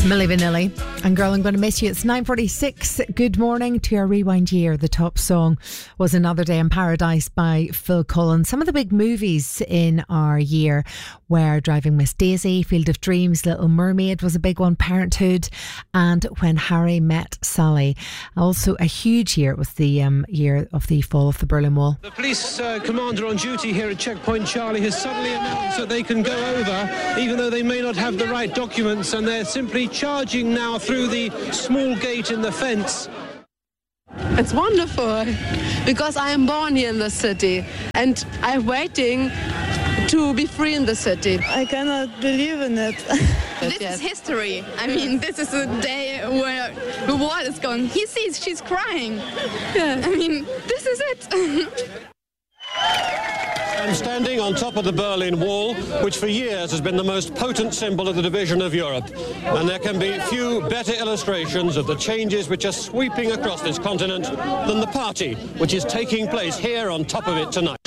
Milli Vanilli and Girl, I'm Gonna Miss You. It's 9:46. Good morning to our Rewind Year. The top song was Another Day in Paradise by Phil Collins. Some of the big movies in our year were Driving Miss Daisy, Field of Dreams, Little Mermaid was a big one, Parenthood, and When Harry Met Sally. Also a huge year. It was the year of the fall of the Berlin Wall. The police commander on duty here at Checkpoint Charlie has suddenly announced that they can go over, even though they may not have the right documents, and they're simply charging now through the small gate in the fence. It's wonderful because I am born here in the city and I'm waiting to be free in the city. I cannot believe in it. This is history. I mean, this is a day where the world is going. He sees she's crying. Yeah. I mean, this is it. I'm standing on top of the Berlin Wall, which for years has been the most potent symbol of the division of Europe. And there can be few better illustrations of the changes which are sweeping across this continent than the party which is taking place here on top of it tonight.